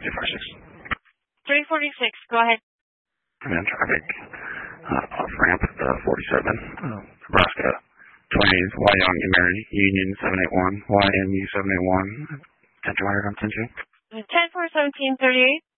346, go ahead. And traffic off ramp 47, Nebraska 20s, Y Young Mary, Union 781, YMU 781, 10-200 on 10-2. 10-4, 1738.